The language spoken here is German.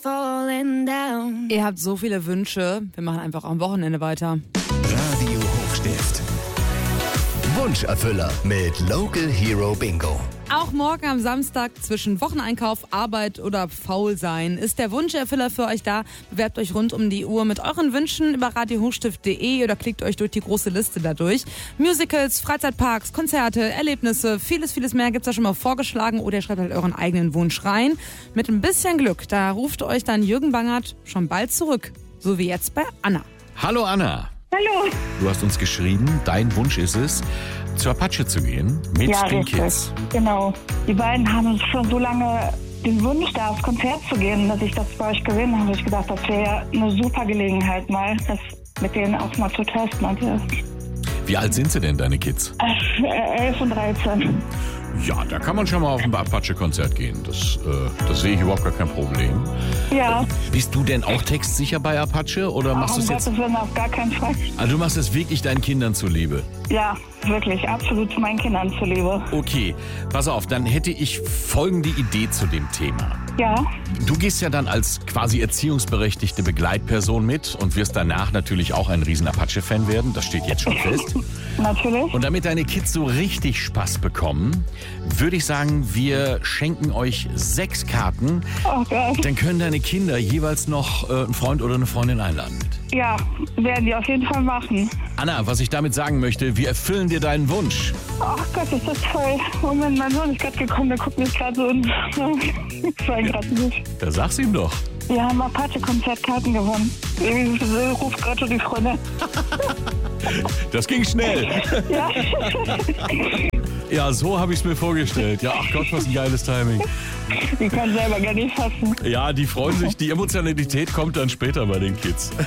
falling down. Ihr habt so viele Wünsche. Wir machen einfach am Wochenende weiter. Radio Hochstift. Wunscherfüller mit Local Hero Bingo. Auch morgen am Samstag zwischen Wocheneinkauf, Arbeit oder Faulsein ist der Wunscherfüller für euch da. Bewerbt euch rund um die Uhr mit euren Wünschen über radiohochstift.de oder klickt euch durch die große Liste dadurch. Musicals, Freizeitparks, Konzerte, Erlebnisse, vieles mehr gibt's da schon mal vorgeschlagen oder ihr schreibt halt euren eigenen Wunsch rein. Mit ein bisschen Glück, da ruft euch dann Jürgen Bangert schon bald zurück. So wie jetzt bei Anna. Hallo Anna. Hallo. Du hast uns geschrieben, dein Wunsch ist es, zur Apache zu gehen mit Ja, den richtig. Kids. Genau. Die beiden haben schon so lange den Wunsch, da aufs Konzert zu gehen, dass ich das bei euch gesehen habe. Ich gedacht, das wäre ja eine super Gelegenheit, mal das mit denen auch mal zu testen. Und, Wie alt sind sie denn, deine Kids? 11 und 13. Ja, da kann man schon mal auf ein Apache-Konzert gehen. Das sehe ich überhaupt gar kein Problem. Ja, Bist du denn auch textsicher bei Apache oder machst du um es jetzt? Gottes Willen auf gar keinen Fall. Also du machst es wirklich deinen Kindern zuliebe. Ja, wirklich, absolut meinen Kindern zuliebe. Okay, pass auf, dann hätte ich folgende Idee zu dem Thema. Ja, Du gehst ja dann als quasi erziehungsberechtigte Begleitperson mit und wirst danach natürlich auch ein riesen Apache-Fan werden. Das steht jetzt schon fest. natürlich. Und damit deine Kids so richtig Spaß bekommen, würde ich sagen, wir schenken euch 6 Karten. Oh Gott. Dann können deine Kinder jeweils noch einen Freund oder eine Freundin einladen mit. Ja, werden die auf jeden Fall machen. Anna, was ich damit sagen möchte, wir erfüllen dir deinen Wunsch. Ach Gott, ist das toll. Moment, mein Sohn ist gerade gekommen, der guckt mich gerade so und ich war gerade nicht. Da sag's ihm doch. Wir haben Apache-Konzertkarten gewonnen. Ich ruft gerade schon die Freunde. Das ging schnell. Ja. Ja, so habe ich es mir vorgestellt. Ja, ach Gott, was ein geiles Timing. Ich kann selber gar nicht fassen. Ja, die freuen sich. Die Emotionalität kommt dann später bei den Kids.